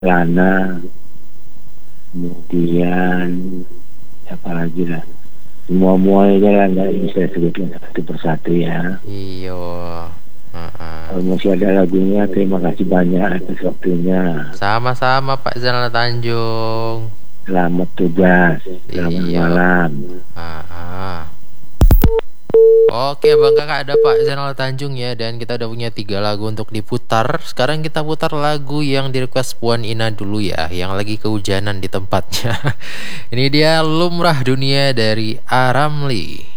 Lana, kemudian apa lagi lah, semua lah, nggak bisa sebutkan satu persatu ya. Iyo. Kalau masih ada lagunya, terima kasih banyak atas waktunya. Sama-sama Pak Zainal Tanjung. Selamat tugas, selamat Iya. malam. Ah, ah. Oke Bang Kakak, ada Pak Zainal Tanjung ya. Dan kita udah punya 3 lagu untuk diputar. Sekarang kita putar lagu yang di request Puan Ina dulu ya, yang lagi kehujanan di tempatnya. Ini dia Lumrah Dunia dari Aramli.